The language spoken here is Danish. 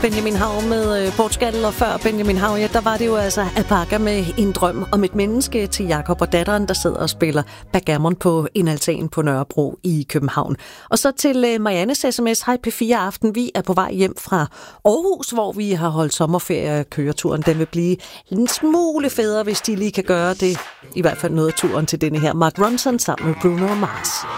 Benjamin Hav med Portugal, og før Benjamin Hav, ja, der var det jo altså Alpaca med En drøm om et menneske til Jakob og datteren, der sidder og spiller backgammon på en altan på Nørrebro i København. Og så til Mariannes sms, hej P4 Aften, vi er på vej hjem fra Aarhus, hvor vi har holdt sommerferie. Køreturen, den vil blive en smule federe, hvis de lige kan gøre det. I hvert fald noget af turen til denne her Mark Ronson sammen med Bruno Mars.